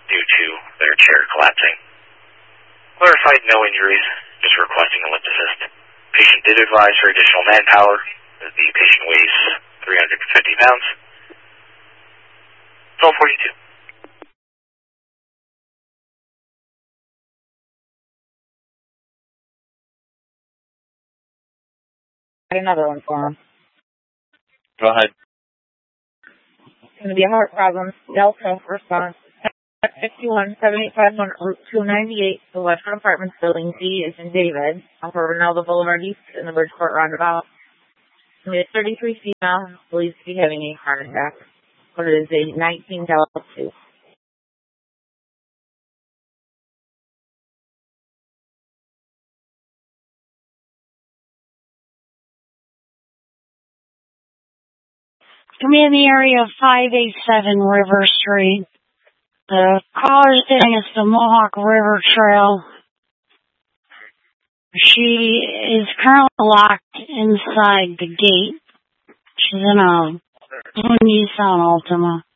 due to their chair collapsing. Clarified no injuries, just requesting a lift assist. Patient did advise for additional manpower, as the patient weighs 350 pounds. 1242. Another one for him. Go ahead. It's going to be a heart problem. Delta response. 51-785 on Route 298, the Western Apartments Building D is in David, off of Ronaldo Boulevard East in the Bridgeport Roundabout. It's 33 female, believes to be having a heart attack. But it is a 19 Delta 2. I'm in the area of 587 River Street. The caller's saying it's the Mohawk River Trail. She is currently locked inside the gate. She's in a blue Nissan Altima.